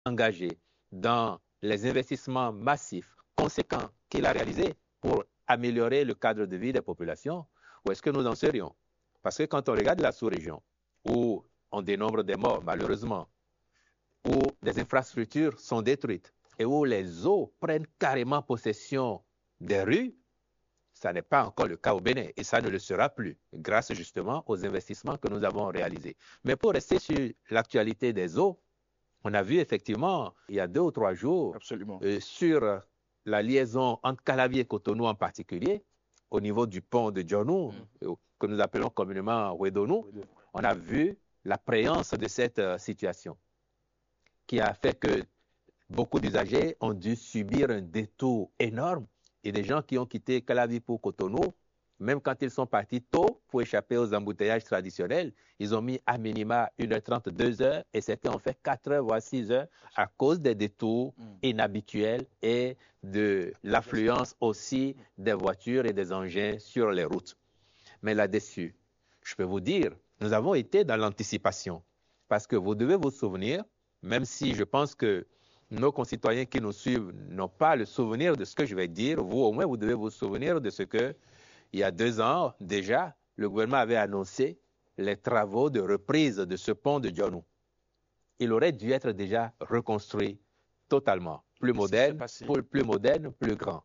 engagé dans les investissements massifs, conséquents qu'il a réalisés pour améliorer le cadre de vie des populations, où est-ce que nous en serions? Parce que quand on regarde la sous-région, où on dénombre des morts, malheureusement, où des infrastructures sont détruites et où les eaux prennent carrément possession des rues, ça n'est pas encore le cas au Bénin et ça ne le sera plus, grâce justement aux investissements que nous avons réalisés. Mais pour rester sur l'actualité des eaux, on a vu effectivement, il y a 2 ou 3 jours, sur la liaison entre Calavi et Cotonou en particulier, au niveau du pont de Djonou, que nous appelons communément Wedonou, on a vu la préance de cette situation qui a fait que beaucoup d'usagers ont dû subir un détour énorme et des gens qui ont quitté Calavi pour Cotonou, même quand ils sont partis tôt pour échapper aux embouteillages traditionnels, ils ont mis à minima 1h30, 2h et c'était en fait 4h voire 6h à cause des détours inhabituels et de l'affluence aussi des voitures et des engins sur les routes. Mais là-dessus, je peux vous dire, nous avons été dans l'anticipation parce que vous devez vous souvenir, même si je pense que nos concitoyens qui nous suivent n'ont pas le souvenir de ce que je vais dire, vous au moins vous devez vous souvenir de ce que il y a 2 ans déjà, le gouvernement avait annoncé les travaux de reprise de ce pont de Djonou. Il aurait dû être déjà reconstruit totalement, plus moderne, plus grand.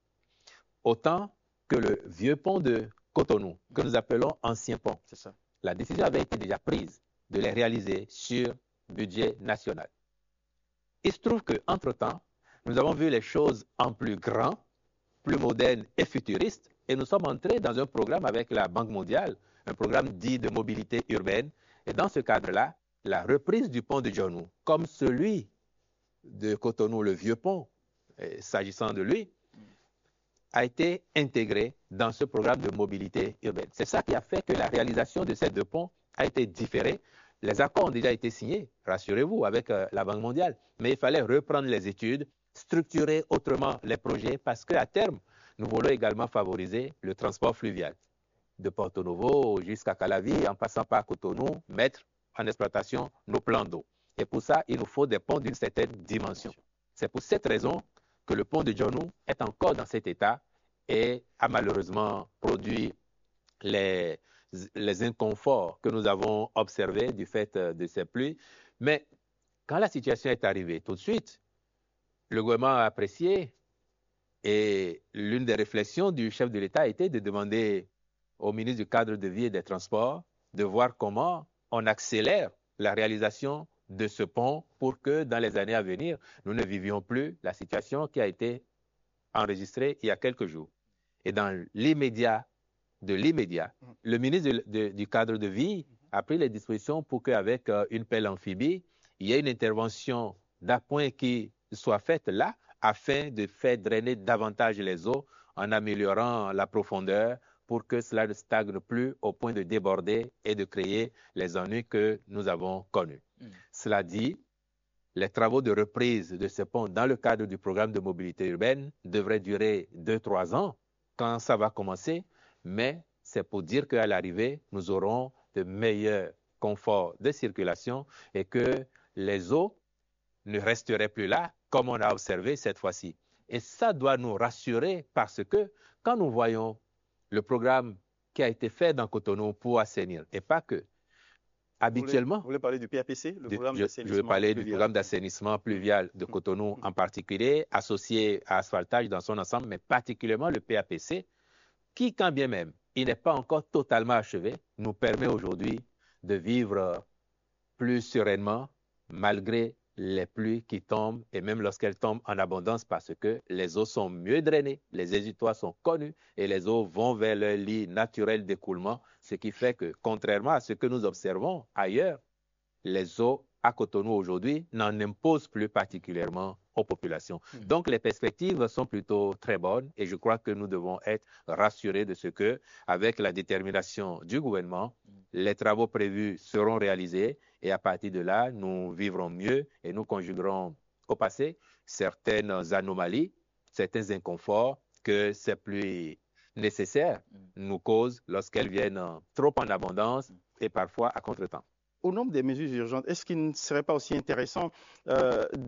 Autant que le vieux pont de Cotonou, que nous appelons ancien pont. C'est ça. La décision avait été déjà prise de les réaliser sur budget national. Il se trouve qu'entre-temps, nous avons vu les choses en plus grand, plus moderne et futuriste, et nous sommes entrés dans un programme avec la Banque mondiale, un programme dit de mobilité urbaine. Et dans ce cadre-là, la reprise du pont de Djonou, comme celui de Cotonou, le vieux pont, s'agissant de lui, a été intégrée dans ce programme de mobilité urbaine. C'est ça qui a fait que la réalisation de ces 2 ponts a été différée. Les accords ont déjà été signés, rassurez-vous, avec la Banque mondiale, mais il fallait reprendre les études, structurer autrement les projets, parce qu'à terme, nous voulons également favoriser le transport fluvial. De Porto Novo jusqu'à Calavi, en passant par Cotonou, mettre en exploitation nos plans d'eau. Et pour ça, il nous faut des ponts d'une certaine dimension. C'est pour cette raison que le pont de Djonou est encore dans cet état et a malheureusement produit les inconforts que nous avons observés du fait de ces pluies. Mais quand la situation est arrivée, tout de suite, le gouvernement a apprécié et l'une des réflexions du chef de l'État a été de demander au ministre du Cadre de vie et des Transports de voir comment on accélère la réalisation de ce pont pour que dans les années à venir, nous ne vivions plus la situation qui a été enregistrée il y a quelques jours. Et dans l'immédiat, le ministre du Cadre de vie a pris les dispositions pour qu'avec une pelle amphibie, il y ait une intervention d'appoint qui soit faite là afin de faire drainer davantage les eaux en améliorant la profondeur pour que cela ne stagne plus au point de déborder et de créer les ennuis que nous avons connus. Cela dit, les travaux de reprise de ce pont dans le cadre du programme de mobilité urbaine devraient durer 2-3 ans quand ça va commencer, mais c'est pour dire qu'à l'arrivée, nous aurons de meilleurs conforts de circulation et que les eaux ne resteraient plus là, comme on a observé cette fois-ci. Et ça doit nous rassurer parce que quand nous voyons le programme qui a été fait dans Cotonou pour assainir, et pas que, habituellement... Vous voulez parler du PAPC, le programme d'assainissement Je veux parler du programme d'assainissement pluvial de Cotonou en particulier, associé à asphaltage dans son ensemble, mais particulièrement le PAPC, qui, quand bien même, il n'est pas encore totalement achevé, nous permet aujourd'hui de vivre plus sereinement malgré les pluies qui tombent et même lorsqu'elles tombent en abondance parce que les eaux sont mieux drainées, les exutoires sont connus et les eaux vont vers leur lit naturel d'écoulement, ce qui fait que, contrairement à ce que nous observons ailleurs, les eaux à Cotonou aujourd'hui n'en imposent plus particulièrement aux populations. Donc les perspectives sont plutôt très bonnes et je crois que nous devons être rassurés de ce que, avec la détermination du gouvernement, les travaux prévus seront réalisés et à partir de là, nous vivrons mieux et nous conjuguerons au passé certaines anomalies, certains inconforts que ces pluies nécessaires nous causent lorsqu'elles viennent trop en abondance et parfois à contretemps. au nombre des mesures urgentes, est-ce qu'il ne serait pas aussi intéressant